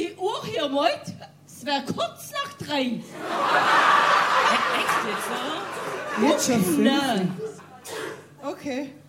Die Uhr hier meint, es wäre kurz nach 3. Echt jetzt, oder? Jetzt schon 5. Nein. Okay.